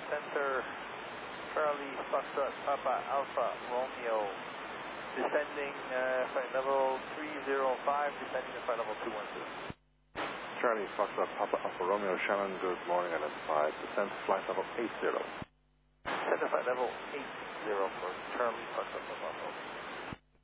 center, Charlie Foxtrot Papa Alpha Romeo, descending flight level 305, descending to flight level 212. Charlie Foxtrot Papa Alpha Romeo, Shannon, good morning, identified, descent flight level 80. Descend to flight level 80 for Charlie Foxtrot Papa Alpha.